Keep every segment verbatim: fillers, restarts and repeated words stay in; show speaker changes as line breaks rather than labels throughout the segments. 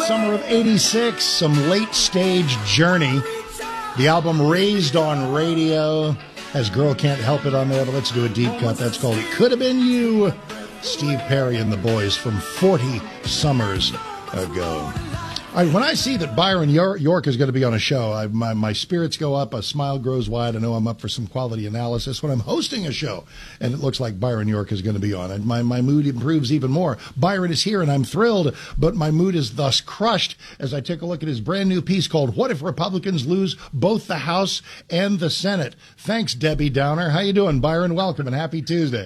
Summer of eighty-six, some late-stage Journey. The album Raised on Radio has Girl Can't Help It on there, but let's do a deep cut. That's called It Could Have Been You. Steve Perry and the Boys from forty summers ago. All right, when I see that Byron York is going to be on a show, I, my, my spirits go up, a smile grows wide. I know I'm up for some quality analysis when I'm hosting a show, and it looks like Byron York is going to be on it. My, my mood improves even more. Byron is here, and I'm thrilled, but my mood is thus crushed as I take a look at his brand new piece called What If Republicans Lose Both the House and the Senate? Thanks, Debbie Downer. How you doing, Byron? Welcome, and happy Tuesday.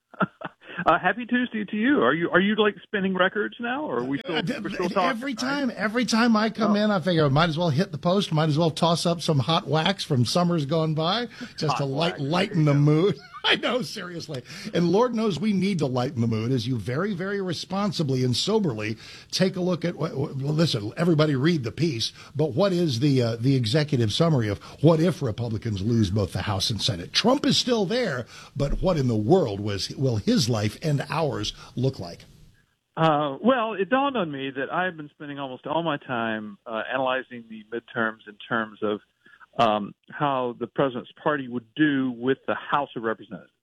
Uh, happy Tuesday to you. Are you are you like spinning records now, or are we still, we're still talking?
Every time, right? every time I come oh. in, I figure I might as well hit the post, might as well toss up some hot wax from summers gone by, just hot to light, lighten the mood. I know, seriously. And Lord knows we need to lighten the mood as you very, very responsibly and soberly take a look at, well, listen, everybody read the piece, but what is the uh, the executive summary of what if Republicans lose both the House and Senate? Trump is still there, but what in the world was will his life and ours look like?
Uh, well, it dawned on me that I've been spending almost all my time uh, analyzing the midterms in terms of Um, how the president's party would do with the House of Representatives.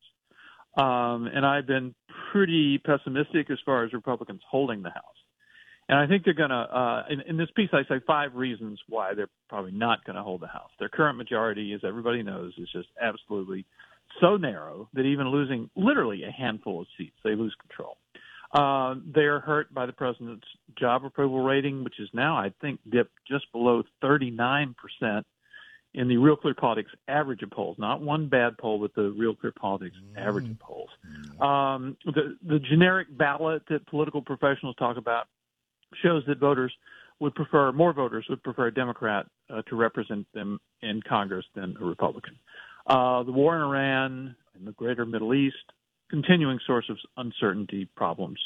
Um, and I've been pretty pessimistic as far as Republicans holding the House. And I think they're going to, uh, in, in this piece, I say five reasons why they're probably not going to hold the House. Their current majority, as everybody knows, is just absolutely so narrow that even losing literally a handful of seats, they lose control. Uh, they are hurt by the president's job approval rating, which is now, I think, dipped just below thirty-nine percent. In the Real Clear Politics average of polls, not one bad poll, but the Real Clear Politics mm. average of polls. Um, the, the generic ballot that political professionals talk about shows that voters would prefer, more voters would prefer a Democrat uh, to represent them in Congress than a Republican. Uh, the war in Iran and the greater Middle East, continuing source of uncertainty, problems.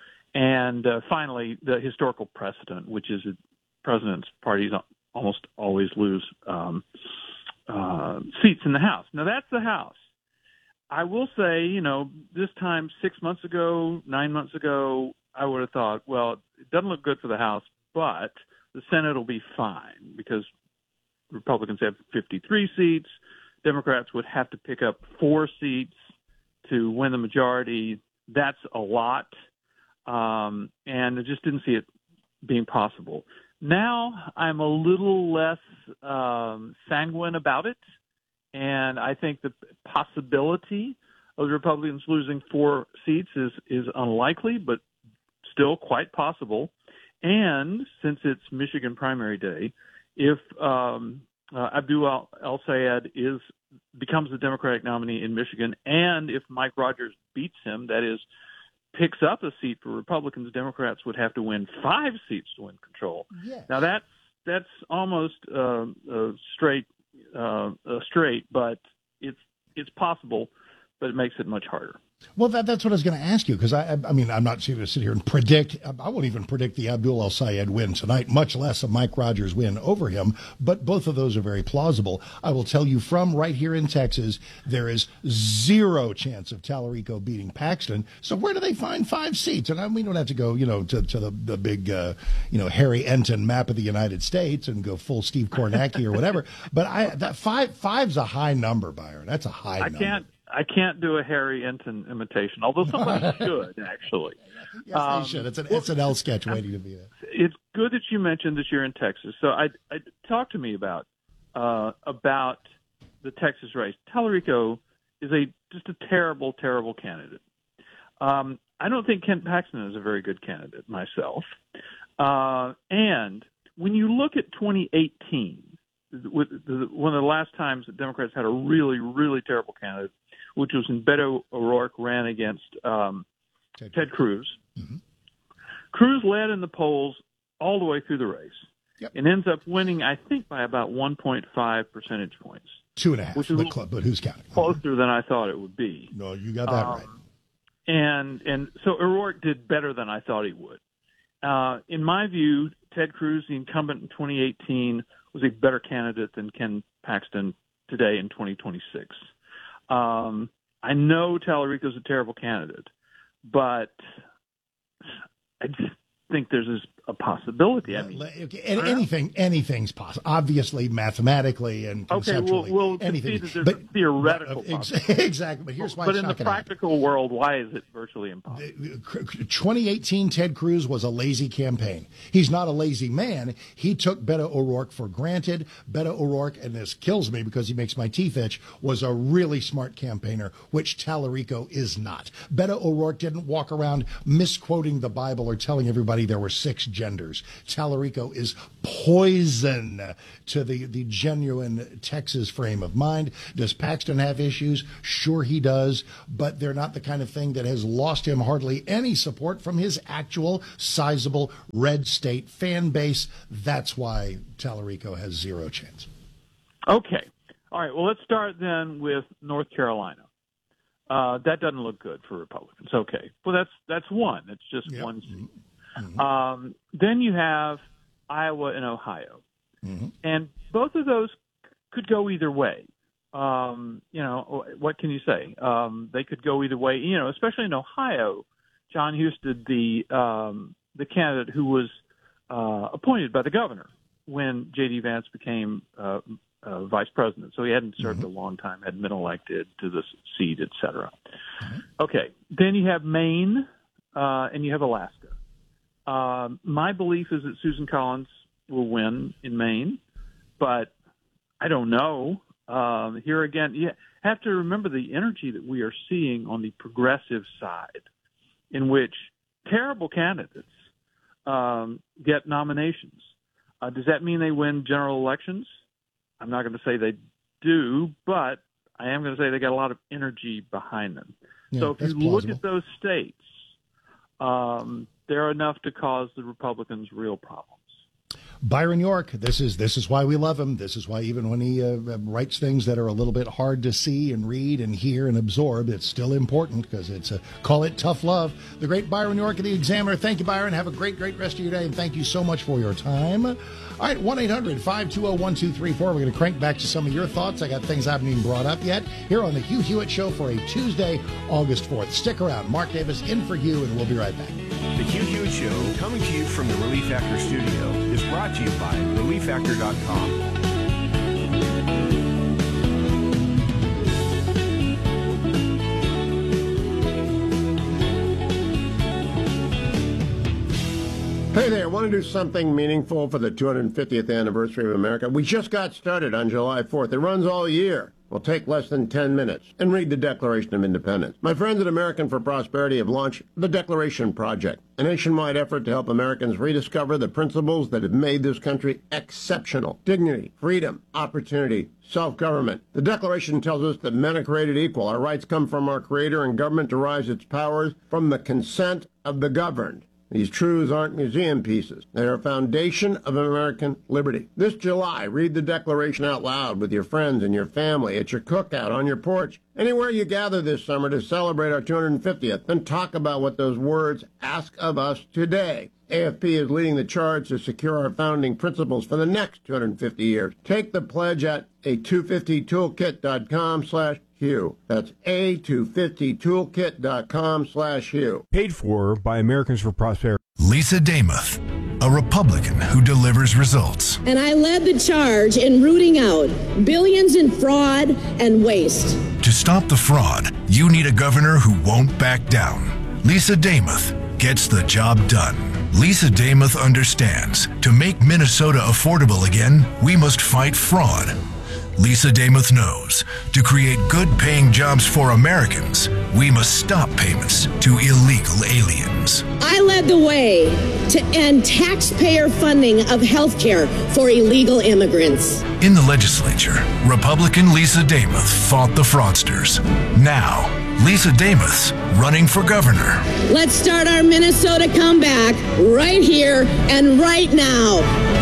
And uh, finally, the historical precedent, which is the president's party's almost always lose um, uh, seats in the House. Now, that's the House. I will say, you know, this time six months ago, nine months ago, I would have thought, well, it doesn't look good for the House, but the Senate will be fine because Republicans have fifty-three seats. Democrats would have to pick up four seats to win the majority. That's a lot. Um, and I just didn't see it being possible. Now I'm a little less um, sanguine about it, and I think the possibility of the Republicans losing four seats is, is unlikely, but still quite possible. And since it's Michigan primary day, if um, uh, Abdul El-Sayed is becomes the Democratic nominee in Michigan, and if Mike Rogers beats him, that is, picks up a seat for Republicans, Democrats would have to win five seats to win control. Yes. Now that's that's almost uh, uh, straight uh, uh, straight, but it's it's possible, but it makes it much harder.
Well, that, that's what I was going to ask you, because I, I mean, I'm not going to sit here and predict. I won't even predict the Abdul El-Sayed win tonight, much less a Mike Rogers win over him. But both of those are very plausible. I will tell you from right here in Texas, there is zero chance of Tallarico beating Paxton. So where do they find five seats? And I, we don't have to go, you know, to, to the, the big, uh, you know, Harry Enton map of the United States and go full Steve Kornacki or whatever. But I that five five's a high number, Byron. That's a high
I
number.
Can't. I can't do a Harry Enton imitation, although somebody should, actually.
Yes,
um,
they should. It's an S N L sketch waiting to be there.
It's good that you mentioned that you're in Texas. So I, I talk to me about uh, about the Texas race. Tallarico is a just a terrible, terrible candidate. Um, I don't think Ken Paxton is a very good candidate myself. Uh, and when you look at twenty eighteen, with the, one of the last times that Democrats had a really, really terrible candidate, which was when Beto O'Rourke ran against um, Ted, Ted Cruz. Mm-hmm. Cruz led in the polls all the way through the race yep. and ends up winning, I think, by about one point five percentage points.
Two and a half,
which is
but, club, but who's counting?
Closer mm-hmm. than I thought it would be.
No, you got that um, right.
And, and so O'Rourke did better than I thought he would. Uh, in my view, Ted Cruz, the incumbent in twenty eighteen, was a better candidate than Ken Paxton today in twenty twenty-six. Um, I know Tallarico's a terrible candidate, but I just think there's this a possibility. I mean,
okay, anything, anything's possible. Obviously, mathematically and conceptually,
okay, we'll, we'll
anything.
There's
but
a theoretical
uh, possibility. Exactly, but here's why.
But
it's
in
not
the
gonna
practical
happen.
world, why is it virtually impossible?
twenty eighteen Ted Cruz was a lazy campaign. He's not a lazy man. He took Beto O'Rourke for granted. Beto O'Rourke, and this kills me because he makes my teeth itch, was a really smart campaigner, which Tallarico is not. Beto O'Rourke didn't walk around misquoting the Bible or telling everybody there were six genders. Tallarico is poison to the, the genuine Texas frame of mind. Does Paxton have issues? Sure he does, but they're not the kind of thing that has lost him hardly any support from his actual sizable red state fan base. That's why Tallarico has zero chance.
Okay. All right. Well, let's start then with North Carolina. Uh, that doesn't look good for Republicans. Okay. Well, that's that's one. It's just
yep.
one seat.
Mm-hmm.
Um, then you have Iowa and Ohio.
Mm-hmm.
And both of those could go either way. Um, you know, what can you say? Um, they could go either way, you know, especially in Ohio. John Husted, the um, the candidate who was uh, appointed by the governor when J D. Vance became uh, uh, vice president. So he hadn't served mm-hmm. a long time, hadn't been elected to the seat, et cetera. Mm-hmm. Okay. Then you have Maine uh, and you have Alaska. Uh, my belief is that Susan Collins will win in Maine, but I don't know. Um, here again, you have to remember the energy that we are seeing on the progressive side, in which terrible candidates um, get nominations. Uh, does that mean they win general elections? I'm not going to say they do, but I am going to say they got a lot of energy behind them.
Yeah,
so if you
plausible.
look at those states, um, they're enough to cause the Republicans real problems.
Byron York, this is this is why we love him. This is why even when he uh, writes things that are a little bit hard to see and read and hear and absorb, it's still important because it's a call it tough love. The great Byron York of the Examiner. Thank you, Byron. Have a great, great rest of your day, and thank you so much for your time. All right, one eight hundred five two zero one two three four. We're going to crank back to some of your thoughts. I got things I haven't even brought up yet here on the Hugh Hewitt Show for a Tuesday, August fourth. Stick around. Mark Davis in for Hugh, and we'll be right back.
The Hugh Hewitt Show, coming to you from the Relief Factor studio, is brought to you by relief factor dot com.
Hey there, want to do something meaningful for the two hundred fiftieth anniversary of America? We just got started on July fourth. It runs all year. Will take less than ten minutes and read the Declaration of Independence. My friends at American for Prosperity have launched the Declaration Project, a nationwide effort to help Americans rediscover the principles that have made this country exceptional. Dignity, freedom, opportunity, self-government. The Declaration tells us that men are created equal. Our rights come from our Creator, and government derives its powers from the consent of the governed. These truths aren't museum pieces. They are a foundation of American liberty. This July, read the Declaration out loud with your friends and your family, at your cookout, on your porch, anywhere you gather this summer to celebrate our two hundred fiftieth. Then talk about what those words ask of us today. A F P is leading the charge to secure our founding principles for the next two hundred fifty years. Take the pledge at a two fifty toolkit dot com slash Hugh. That's a two fifty toolkit dot com slash Hugh.
Paid for by Americans for Prosperity.
Lisa Damoth, a Republican who delivers results.
And I led the charge in rooting out billions in fraud and waste.
To stop the fraud, you need a governor who won't back down. Lisa Damoth gets the job done. Lisa Damoth understands to make Minnesota affordable again, we must fight fraud. Lisa Damoth knows to create good-paying jobs for Americans, we must stop payments to illegal aliens.
I led the way to end taxpayer funding of health care for illegal immigrants.
In the legislature, Republican Lisa Damoth fought the fraudsters. Now, Lisa Damoth's running for governor.
Let's start our Minnesota comeback right here and right now.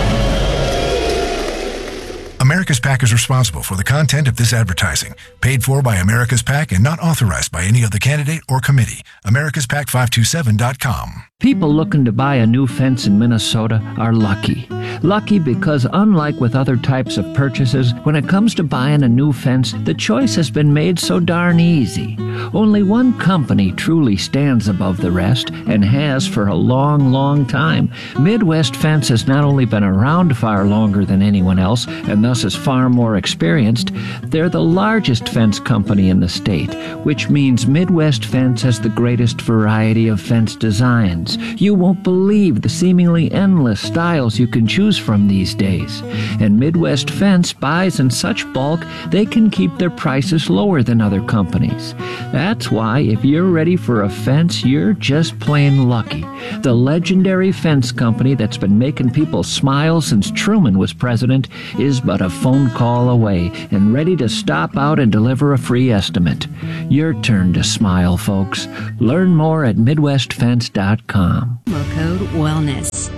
America's PAC is responsible for the content of this advertising. Paid for by America's PAC and not authorized by any other candidate or committee. Americas Pac five two seven dot com.
People looking to buy a new fence in Minnesota are lucky. Lucky because unlike with other types of purchases, when it comes to buying a new fence, the choice has been made so darn easy. Only one company truly stands above the rest, and has for a long, long time. Midwest Fence has not only been around far longer than anyone else, and thus is far more experienced, they're the largest fence company in the state, which means Midwest Fence has the greatest variety of fence designs. You won't believe the seemingly endless styles you can choose from these days. And Midwest Fence buys in such bulk, they can keep their prices lower than other companies. That's why if you're ready for a fence, you're just plain lucky. The legendary fence company that's been making people smile since Truman was president is but a phone call away and ready to stop out and deliver a free estimate. Your turn to smile, folks. Learn more at midwest fence dot com.
Promo code wellness.